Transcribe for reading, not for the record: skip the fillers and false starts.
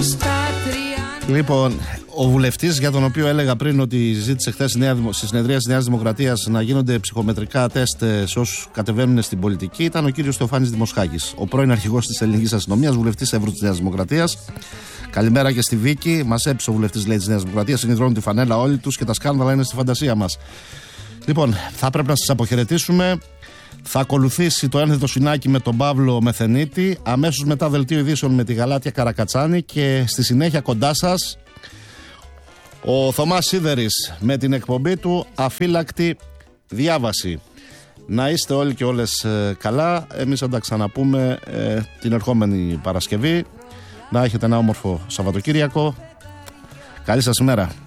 Λοιπόν, ο βουλευτής για τον οποίο έλεγα πριν ότι ζήτησε χθες στη συνεδρία της Νέας Δημοκρατίας να γίνονται ψυχομετρικά τεστ σε όσους κατεβαίνουν στην πολιτική ήταν ο κύριος Θεοφάνης Δημοσχάκης, ο πρώην αρχηγός της Ελληνικής Αστυνομίας, βουλευτής Εύρου της Νέας Δημοκρατίας. Καλημέρα και στη Βίκη. Μας έπεισε ο βουλευτής, λέει, της Νέας Δημοκρατίας. Συνειδρώνουν τη φανέλα όλοι τους και τα σκάνδαλα είναι στη φαντασία μας. Λοιπόν, θα πρέπει να σας αποχαιρετήσουμε. Θα ακολουθήσει το ένθετο σφινάκι με τον Παύλο Μεθενίτη. Αμέσως μετά δελτίο ειδήσεων με τη Γαλάτια Καρακατσάνη. Και στη συνέχεια κοντά σας ο Θωμάς Σίδερης με την εκπομπή του Αφύλακτη Διάβαση. Να είστε όλοι και όλες καλά. Εμείς θα τα ξαναπούμε την ερχόμενη Παρασκευή. Να έχετε ένα όμορφο Σαββατοκύριακο. Καλή σας ημέρα.